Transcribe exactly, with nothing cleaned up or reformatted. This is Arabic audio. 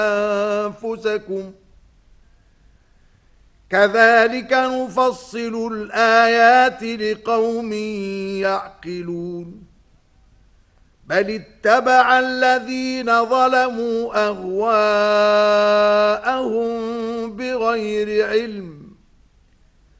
أنفسكم كذلك نفصل الآيات لقوم يعقلون بل اتبع الذين ظلموا أهواءهم بغير علم